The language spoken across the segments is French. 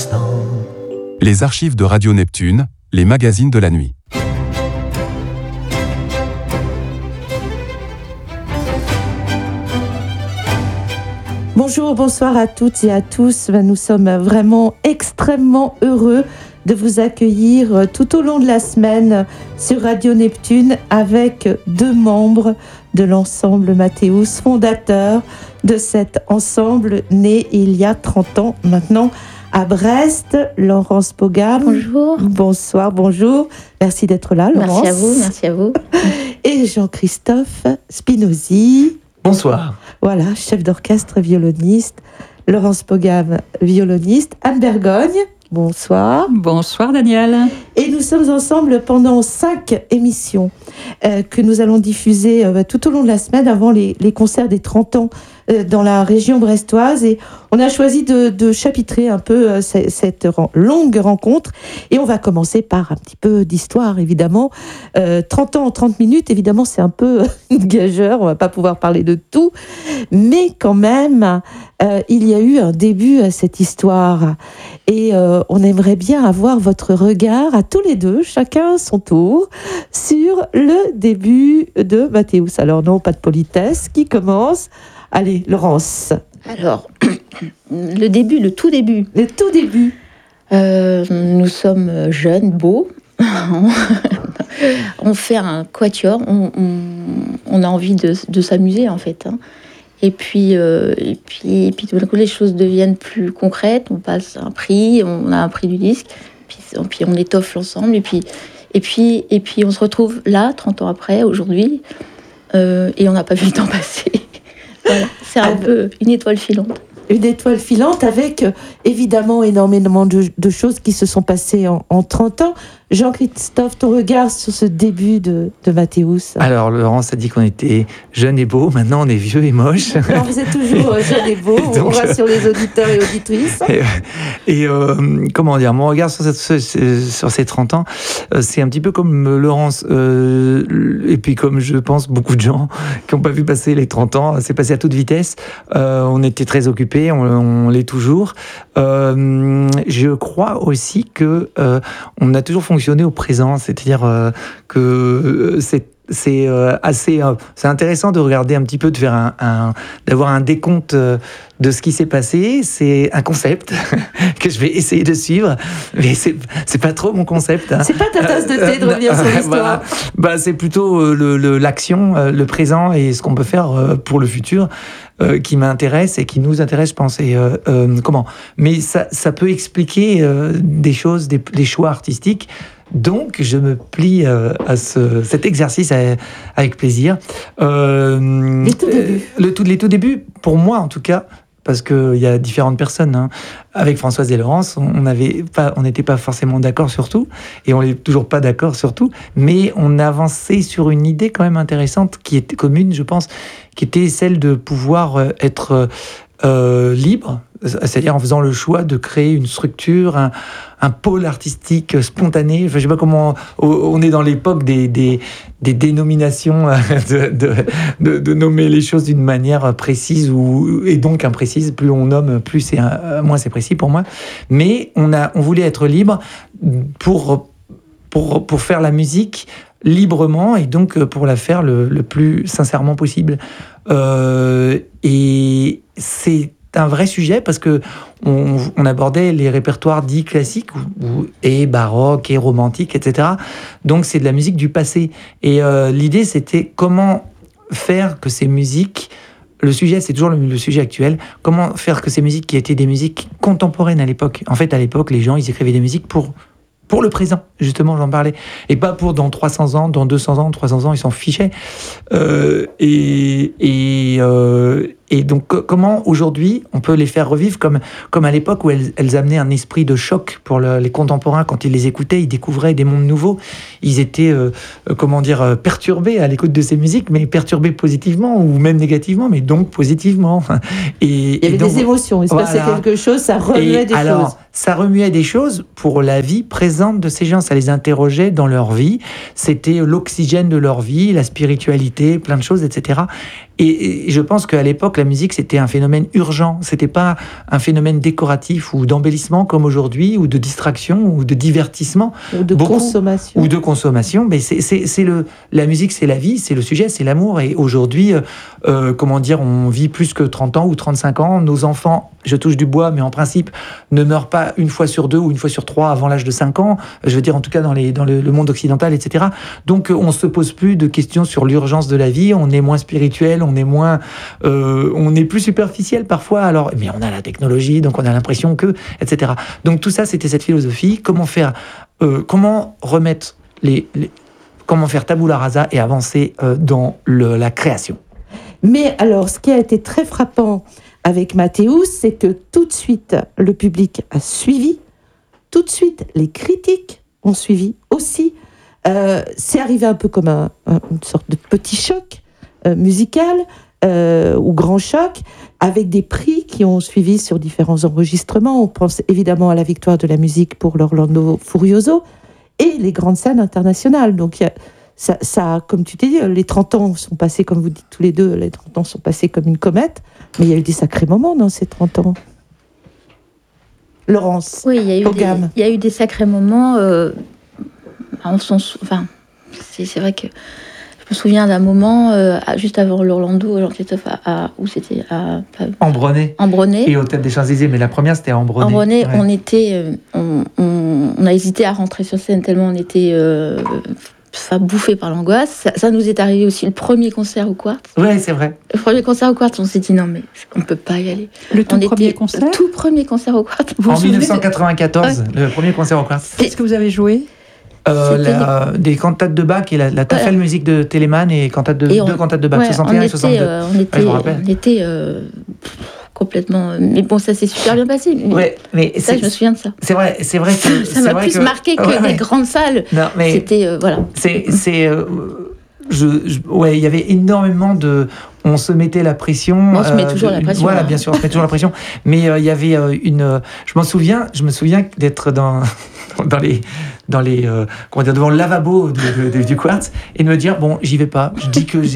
instant. Les archives de Radio Neptune, les magazines de la nuit. Bonjour, bonsoir à toutes et à tous. Nous sommes vraiment extrêmement heureux de vous accueillir tout au long de la semaine sur Radio Neptune avec deux membres de l'ensemble Mathéus, fondateur de cet ensemble né il y a 30 ans maintenant à Brest. Laurence Pogam. Bonjour. Bonsoir, bonjour. Merci d'être là, Laurence. Merci à vous. Et Jean-Christophe Spinozzi. Bonsoir. Voilà, chef d'orchestre, violoniste. Laurence Pogam, violoniste. Anne Bergogne. Bonsoir. Bonsoir Daniel. Et nous sommes ensemble pendant 5 émissions que nous allons diffuser tout au long de la semaine avant les concerts des 30 ans dans la région brestoise. Et on a choisi de chapitrer un peu cette longue rencontre. Et on va commencer par un petit peu d'histoire, évidemment. 30 ans en 30 minutes, évidemment, c'est un peu une gageure. On va pas pouvoir parler de tout. Mais quand même, il y a eu un début à cette histoire. Et on aimerait bien avoir votre regard à tous les deux, chacun son tour, sur le début de Mathéus. Alors non, pas de politesse. Qui commence ? Allez, Laurence. Alors, le tout début. Le tout début. Nous sommes jeunes, beaux. On fait un quatuor. On a envie de s'amuser, en fait. Hein. Et puis, tout d'un coup, les choses deviennent plus concrètes. On passe un prix, on a un prix du disque. Puis on étoffe l'ensemble. Et puis, on se retrouve là, 30 ans après, aujourd'hui. Et on n'a pas vu le temps passer. Voilà, c'est un peu une étoile filante. Une étoile filante avec évidemment énormément de choses qui se sont passées en 30 ans. Jean-Christophe, ton regard sur ce début de Mathéus. Alors, Laurence a dit qu'on était jeunes et beaux. Maintenant, on est vieux et moches. Alors, vous êtes toujours jeunes et beaux. On rassure les auditeurs et auditrices. Et comment dire, mon regard sur ces 30 ans, c'est un petit peu comme Laurence. Et puis, comme je pense beaucoup de gens qui n'ont pas vu passer les 30 ans, c'est passé à toute vitesse. On était très occupés, on l'est toujours. Je crois aussi que on a toujours fonctionné au présent, c'est-à-dire que c'est assez c'est intéressant de regarder un petit peu, de faire d'avoir un décompte de ce qui s'est passé. C'est un concept que je vais essayer de suivre, mais c'est pas trop mon concept. Hein. C'est pas ta tasse de thé de revenir sur l'histoire. Bah, c'est plutôt l'action, le présent et ce qu'on peut faire pour le futur qui m'intéresse et qui nous intéresse, je pense. Et, mais ça peut expliquer des choses, des choix artistiques. Donc, je me plie à cet exercice avec plaisir. Les tout débuts, pour moi en tout cas, parce qu'il y a différentes personnes. Hein. Avec Françoise et Laurence, on n'était pas forcément d'accord sur tout, et on n'est toujours pas d'accord sur tout, mais on avançait sur une idée quand même intéressante, qui était commune, je pense, qui était celle de pouvoir être libre, c'est-à-dire en faisant le choix de créer une structure, un pôle artistique spontané. Enfin, je sais pas comment. On est dans l'époque des dénominations, de nommer les choses d'une manière précise et donc imprécise. Plus on nomme, plus moins c'est précis pour moi. Mais on voulait être libre pour faire la musique librement, et donc pour la faire le plus sincèrement possible. Et c'est un vrai sujet, parce que on abordait les répertoires dits classiques et baroques et romantiques, etc. Donc c'est de la musique du passé. Et l'idée, c'était comment faire que ces musiques, le sujet, c'est toujours le sujet actuel, comment faire que ces musiques qui étaient des musiques contemporaines à l'époque. En fait, à l'époque, les gens, ils écrivaient des musiques pour le présent, justement, j'en parlais. Et pas pour dans 300 ans, dans 200 ans, 300 ans, ils s'en fichaient. Et donc, comment aujourd'hui on peut les faire revivre comme à l'époque où elles amenaient un esprit de choc pour les contemporains. Quand ils les écoutaient, ils découvraient des mondes nouveaux. Ils étaient, perturbés à l'écoute de ces musiques, mais perturbés positivement ou même négativement, mais donc positivement. Il y avait des émotions, il se passait quelque chose, ça remuait des choses. ça remuait des choses pour la vie présente de ces gens. Ça les interrogeait dans leur vie. C'était l'oxygène de leur vie, la spiritualité, plein de choses, etc. Et je pense qu'à l'époque, la musique, c'était un phénomène urgent. C'était pas un phénomène décoratif ou d'embellissement comme aujourd'hui, ou de distraction, ou de divertissement. Ou de consommation. Ou de consommation. Mais la musique, c'est la vie, c'est le sujet, c'est l'amour. Et aujourd'hui, on vit plus que 30 ans ou 35 ans. Nos enfants, je touche du bois, mais en principe, ne meurent pas une fois sur 2 ou une fois sur 3 avant l'âge de 5 ans. Je veux dire, en tout cas, dans le monde occidental, etc. Donc, on se pose plus de questions sur l'urgence de la vie. On est moins spirituel, on est plus superficiel parfois. Alors, mais on a la technologie, donc on a l'impression que, etc. Donc, tout ça, c'était cette philosophie. Comment faire, comment remettre comment faire tabula rasa et avancer dans la création. Mais alors, ce qui a été très frappant avec Mathéus, c'est que tout de suite, le public a suivi, tout de suite, les critiques ont suivi aussi. C'est arrivé un peu comme une sorte de petit choc musical ou grand choc, avec des prix qui ont suivi sur différents enregistrements. On pense évidemment à la victoire de la musique pour l'Orlando Furioso et les grandes scènes internationales. Donc, ça, comme tu t'es dit, les 30 ans sont passés, comme vous dites tous les deux, les 30 ans sont passés comme une comète, mais il y a eu des sacrés moments dans ces 30 ans. Laurence, oui, il y a eu des sacrés moments. C'est vrai que je me souviens d'un moment, juste avant l'Orlando, où c'était à Embronné. Et Hôtel des Champs-Élysées, mais la première c'était à Embronné. Embronné, ouais. On a hésité à rentrer sur scène tellement on était bouffé par l'angoisse. Ça nous est arrivé aussi le premier concert au Quartz. Ouais, c'est vrai. Le premier concert au Quartz, on s'est dit non mais on peut pas y aller. Le tout premier concert au Quartz. En 1994, le premier concert au Quartz. Qu'est-ce que vous avez joué? Des cantates de Bach et la Tafel musique de Telemann et deux cantates de Bach, 61 et 62. On était complètement. Mais bon, ça s'est super bien passé. Mais ça, je me souviens de ça. C'est vrai que ça m'a plus marqué que des grandes salles. Non, mais c'était voilà. Il y avait énormément de. On se mettait la pression. On se met toujours la pression. Voilà, bien sûr, on se met toujours la pression. Mais il y avait une. Je me souviens d'être devant le lavabo du Quartz et de me dire bon, j'y vais pas. Je dis que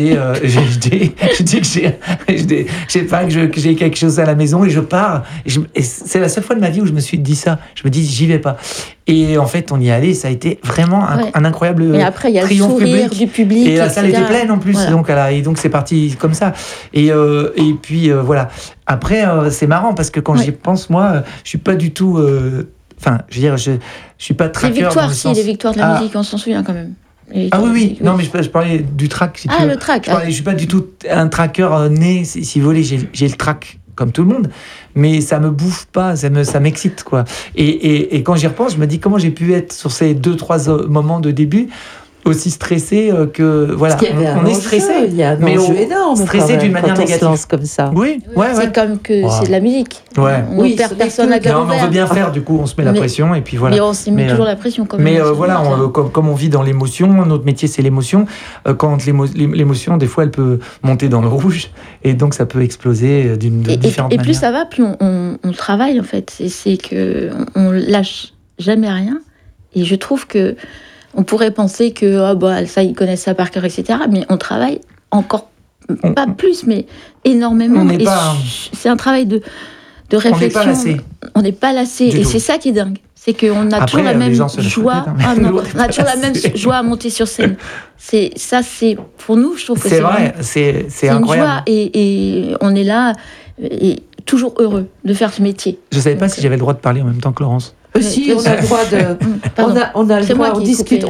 j'ai quelque chose à la maison et je pars. Et c'est la seule fois de ma vie où je me suis dit ça. Je me dis j'y vais pas. Et en fait, on y est allé. Ça a été vraiment un incroyable triomphe. Et après, il y a le sourire du public. Et la salle était pleine en plus. Voilà. Donc c'est parti comme ça. Et puis voilà. Après, c'est marrant parce que quand j'y pense, moi, je suis pas du tout. Je veux dire, je suis pas traqueur. Les victoires de la musique, on s'en souvient quand même. Oui. Non, mais je parlais du track. Si tu veux. Le track. Je suis pas du tout un traqueur né. Si vous voulez, j'ai le track comme tout le monde, mais ça me bouffe pas, ça m'excite quoi. Et quand j'y repense, je me dis comment j'ai pu être sur ces 2-3 moments de début aussi stressé que voilà, on est stressé, il y a un enjeu énorme, stressé d'une manière négative comme ça. Oui. C'est comme que c'est de la musique. On perd personne à on veut bien faire, du coup on se met la pression et puis voilà. Mais on se met toujours la pression quand même. Mais voilà, comme on vit dans l'émotion, notre métier c'est l'émotion. Quand l'émotion, des fois, elle peut monter dans le rouge et donc ça peut exploser d'une différente manière. Et plus ça va, plus on travaille en fait. C'est que on lâche jamais rien. Et je trouve que on pourrait penser que ça, ils connaissent ça par cœur, etc. Mais on travaille encore, pas plus, mais énormément. C'est un travail de réflexion. On n'est pas lassé. Et c'est ça qui est dingue. C'est qu'on a toujours la même joie. On a toujours la même joie à monter sur scène. C'est pour nous, je trouve que c'est vrai. C'est incroyable. Une joie et on est là et toujours heureux de faire ce métier. Je savais pas si j'avais le droit de parler en même temps que Laurence. Si, on a le droit de. On a le droit, on discute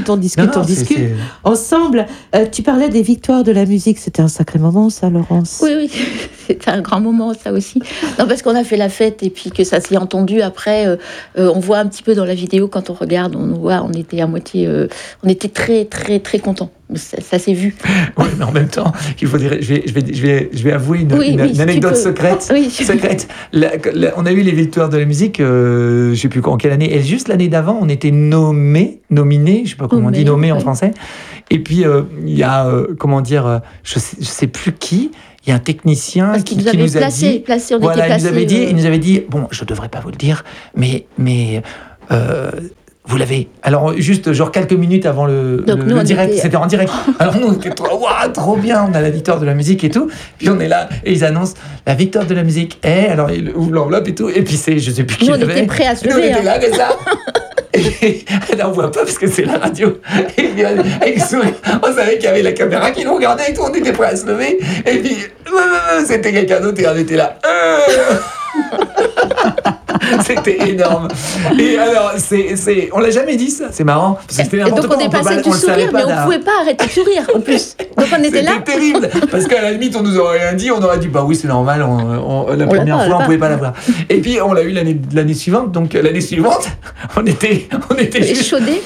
ensemble. Tu parlais des victoires de la musique, c'était un sacré moment, ça, Laurence? Oui, c'était un grand moment, ça aussi. Non, parce qu'on a fait la fête et puis que ça s'est entendu après. On voit un petit peu dans la vidéo, quand on regarde, on était à moitié. On était très, très, très contents. Ça s'est vu. Oui, mais en même temps, il faut dire, je vais avouer une anecdote secrète. Oui. Secrète. On a eu les victoires de la musique, je ne sais plus en quelle année. Et juste l'année d'avant, on était nominé, je ne sais pas comment on dit, nommé en français. Et puis, il y a, je ne sais plus qui. il y a un technicien Parce qu'il nous avait placé, on voilà, était placés. Il nous avait dit, bon, je devrais pas vous le dire, mais vous l'avez. Alors, juste, genre, quelques minutes avant le direct, c'était en direct. Alors, nous, on était trop bien, on a la victoire de la musique et tout. Puis, on est là, et ils annoncent la victoire de la musique. Alors, ils ouvrent l'enveloppe et tout. Et puis, je sais plus qui l'avait. Nous, on était prêts à se lever. Nous, on était là, mais ça. Et là, on voit pas parce que c'est la radio. Et puis, avec sourire, on savait qu'il y avait la caméra qui nous regardait et tout. On était prêts à se lever. Et puis, c'était quelqu'un d'autre et on était là. C'était énorme. Et alors, on l'a jamais dit ça, c'est marrant. Parce que c'était et donc on est passé du sourire, mais on pouvait pas arrêter de sourire en plus. Donc on était là. C'était terrible, parce qu'à la limite, on nous aurait rien dit, on aurait dit, bah oui, c'est normal, la première fois, on pouvait pas l'avoir. Et puis, on l'a eu l'année suivante, donc l'année suivante, on était juste... Chaudés.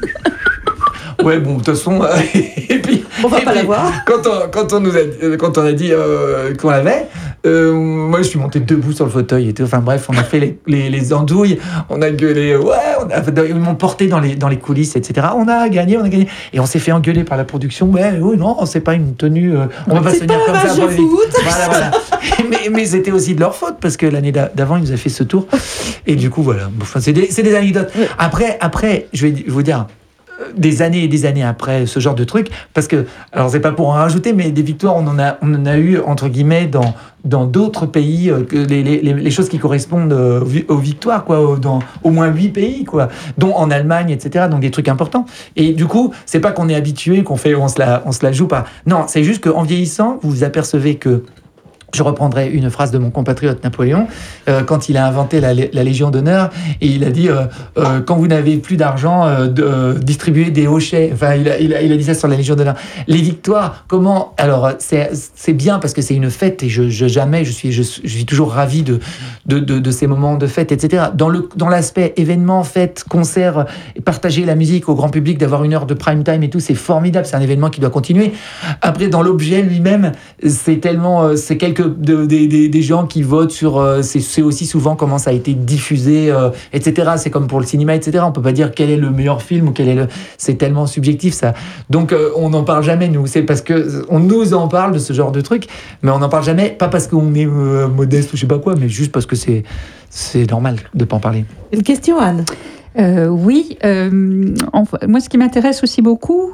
Ouais, bon, de toute façon, et puis... On va pas l'avoir. Quand on a dit qu'on l'avait, moi, je suis monté debout sur le fauteuil et tout. Enfin bref, on a fait les andouilles, on a gueulé, ils m'ont porté dans les coulisses, etc. On a gagné. Et on s'est fait engueuler par la production. Oui, non, c'est pas une tenue, on va pas se tenir comme ça. Voilà. mais c'était aussi de leur faute, parce que l'année d'avant, ils nous avaient fait ce tour. Et du coup, voilà. Enfin, c'est des anecdotes. Oui. Après, je vais vous dire... des années et des années après ce genre de truc, parce que, alors c'est pas pour en rajouter, mais des victoires, on en a eu, entre guillemets, dans d'autres pays, que les choses qui correspondent aux victoires, quoi, dans au moins 8 pays, quoi, dont en Allemagne, etc., donc des trucs importants. Et du coup, c'est pas qu'on est habitué, on se la joue pas. Non, c'est juste qu'en vieillissant, vous vous apercevez que, je reprendrai une phrase de mon compatriote Napoléon, quand il a inventé la Légion d'honneur, et il a dit quand vous n'avez plus d'argent, distribuez des hochets. Enfin, il a dit ça sur la Légion d'honneur. Les victoires, comment... Alors, c'est bien parce que c'est une fête, et je suis toujours ravi de ces moments de fête, etc. Dans l'aspect événement, fête, concert, partager la musique au grand public, d'avoir une heure de prime time et tout, c'est formidable, c'est un événement qui doit continuer. Après, dans l'objet lui-même, c'est quelques des gens qui votent sur c'est aussi souvent comment ça a été diffusé, etc. C'est comme pour le cinéma, etc. On peut pas dire quel est le meilleur film ou c'est tellement subjectif, ça. Donc on n'en parle jamais, nous. C'est parce que on nous en parle de ce genre de truc, mais on n'en parle jamais, pas parce qu'on est modeste ou je sais pas quoi, mais juste parce que c'est normal de pas en parler. Une question, Anne. Oui, moi ce qui m'intéresse aussi beaucoup,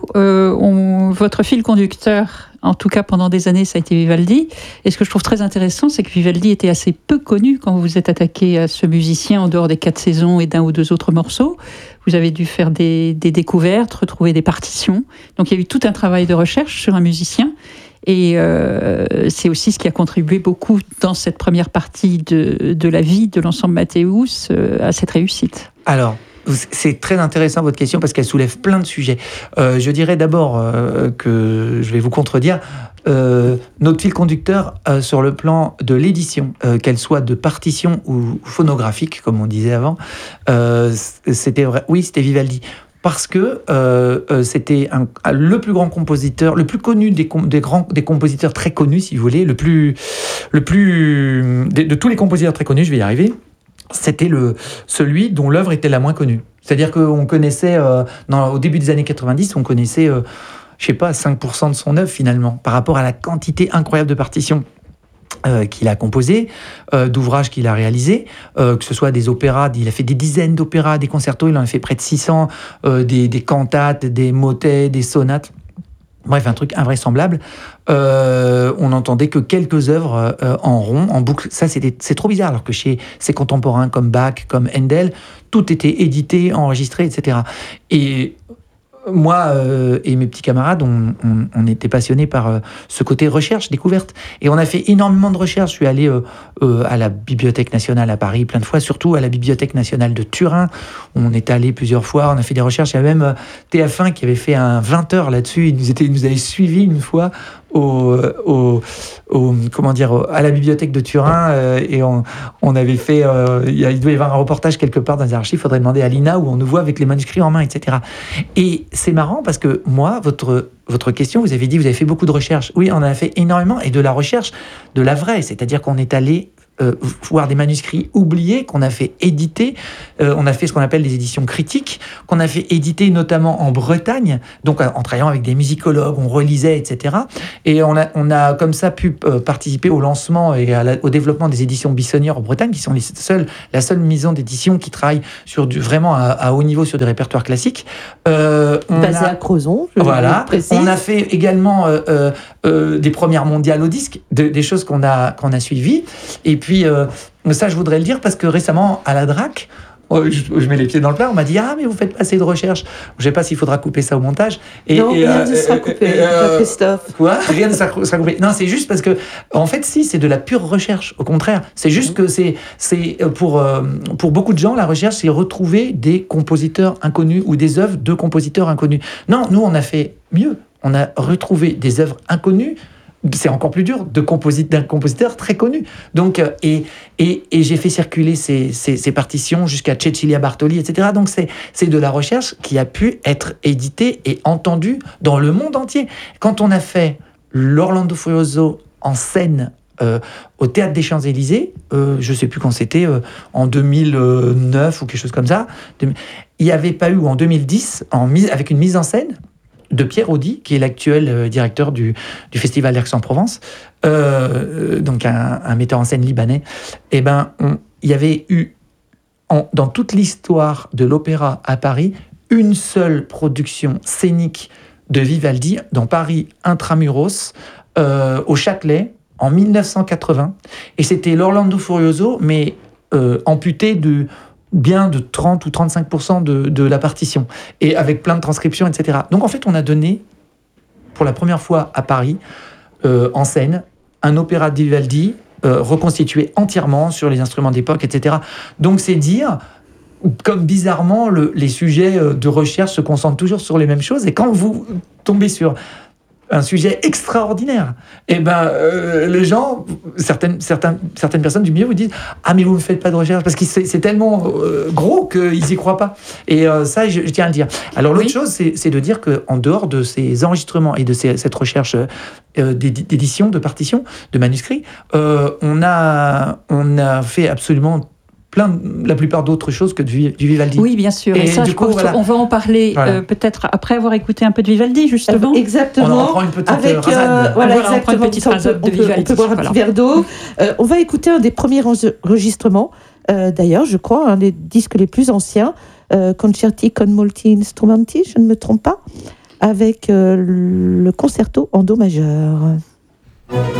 votre fil conducteur, en tout cas pendant des années, ça a été Vivaldi. Et ce que je trouve très intéressant, c'est que Vivaldi était assez peu connu quand vous vous êtes attaqué à ce musicien en dehors des 4 saisons et d'un ou deux autres morceaux. Vous avez dû faire des découvertes, retrouver des partitions. Donc il y a eu tout un travail de recherche sur un musicien. Et c'est aussi ce qui a contribué beaucoup dans cette première partie de la vie de l'ensemble Mathéus à cette réussite. Alors, c'est très intéressant votre question parce qu'elle soulève plein de sujets. Je dirais d'abord que je vais vous contredire. Notre fil conducteur sur le plan de l'édition, qu'elle soit de partition ou phonographique, comme on disait avant, c'était Vivaldi. Parce que c'était le plus grand compositeur, le plus connu des compositeurs très connus, si vous voulez, de tous les compositeurs très connus, je vais y arriver. C'était celui dont l'œuvre était la moins connue. C'est-à-dire qu'on connaissait, au début des années 90, on connaissait, 5% de son œuvre finalement, par rapport à la quantité incroyable de partitions qu'il a composées, d'ouvrages qu'il a réalisés, que ce soit des opéras, il a fait des dizaines d'opéras, des concertos, il en a fait près de 600, des cantates, des motets, des sonates. Bref, un truc invraisemblable. On n'entendait que quelques œuvres en rond, en boucle. Ça, c'est trop bizarre, alors que chez ses contemporains comme Bach, comme Handel, tout était édité, enregistré, etc. Et moi et mes petits camarades, on était passionnés par ce côté recherche, découverte. Et on a fait énormément de recherches. Je suis allé à la Bibliothèque nationale à Paris plein de fois, surtout à la Bibliothèque nationale de Turin. On est allé plusieurs fois, on a fait des recherches. Il y a même TF1 qui avait fait un 20 heures là-dessus. Ils nous avaient suivis une fois à la bibliothèque de Turin, et on avait fait, il doit y avoir un reportage quelque part dans les archives, il faudrait demander à Lina, où on nous voit avec les manuscrits en main, etc. Et c'est marrant parce que moi, votre question, vous avez dit, vous avez fait beaucoup de recherches. Oui, on en a fait énormément, et de la recherche de la vraie, c'est-à-dire qu'on est allé voire des manuscrits oubliés qu'on a fait éditer. On a fait ce qu'on appelle des éditions critiques, qu'on a fait éditer notamment en Bretagne, donc en travaillant avec des musicologues, on relisait, etc. Et on a comme ça pu participer au lancement et au développement des éditions Bissonnières en Bretagne, qui sont la seule maison d'édition qui travaille vraiment à haut niveau sur des répertoires classiques. Basé à Crozon, voilà. On a fait également des premières mondiales au disque, des choses qu'on a suivies. Et puis, ça, je voudrais le dire parce que récemment, à la DRAC, je mets les pieds dans le plat, on m'a dit « Ah, mais vous faites pas assez de recherche ». Je ne sais pas s'il faudra couper ça au montage. Rien ne sera coupé, Christophe. Quoi ? Rien ne sera coupé. Non, c'est juste parce que, en fait, si, c'est de la pure recherche. Au contraire, c'est juste que c'est pour beaucoup de gens, la recherche, c'est retrouver des compositeurs inconnus ou des œuvres de compositeurs inconnus. Non, nous, on a fait mieux. On a retrouvé des œuvres inconnues. C'est encore plus dur d'un compositeur très connu. Donc, et j'ai fait circuler ces partitions jusqu'à Cecilia Bartoli, etc. Donc, c'est de la recherche qui a pu être éditée et entendue dans le monde entier. Quand on a fait l'Orlando Furioso en scène au Théâtre des Champs-Élysées, je ne sais plus quand c'était, en 2009 ou quelque chose comme ça, il n'y avait pas eu, ou en 2010, avec une mise en scène de Pierre Audy, qui est l'actuel directeur du Festival d'Aix-en-Provence, donc un metteur en scène libanais, il y avait eu, dans toute l'histoire de l'opéra à Paris, une seule production scénique de Vivaldi dans Paris Intramuros, au Châtelet, en 1980. Et c'était l'Orlando Furioso, mais amputé de 30 ou 35% de la partition, et avec plein de transcriptions, etc. Donc en fait, on a donné, pour la première fois à Paris, en scène, un opéra de Vivaldi reconstitué entièrement sur les instruments d'époque, etc. Donc c'est dire, comme bizarrement, les sujets de recherche se concentrent toujours sur les mêmes choses, et quand vous tombez sur un sujet extraordinaire, les gens, certaines personnes du milieu vous disent « Ah, mais vous ne faites pas de recherche » parce que c'est tellement gros qu'ils n'y croient pas. Et ça, je tiens à le dire. Alors, l'autre chose, c'est de dire qu'en dehors de ces enregistrements et de cette recherche d'édition, de partition, de manuscrits, on a fait absolument la plupart d'autres choses que du Vivaldi. Oui, bien sûr. Et ça, on va en parler peut-être après avoir écouté un peu de Vivaldi, justement. Exactement. On en prend une petite rasade. On prend une petite rasade de Vivaldi. On peut boire un petit verre d'eau. On va écouter un des premiers enregistrements, d'ailleurs, je crois, un des disques les plus anciens, Concerti con molti strumenti, je ne me trompe pas, avec le concerto en do majeur.